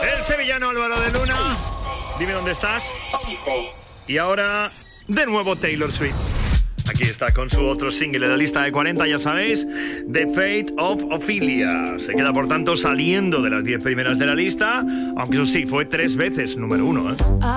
El sevillano Álvaro de Luna. Dime dónde estás. Y ahora, de nuevo Taylor Swift. Aquí está con su otro single de la lista de 40, ya sabéis, The Fate of Ophelia. Se queda, por tanto, saliendo de las 10 primeras de la lista, aunque eso sí, fue 3 veces número 1, ¿eh?